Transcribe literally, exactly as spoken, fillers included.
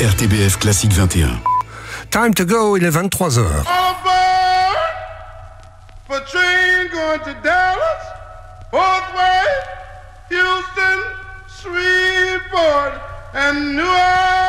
R T B F Classique vingt et un. Time to go, il est vingt-trois heures. For train going to Dallas, Fort Worth, Houston, Shreveport, and New Orleans.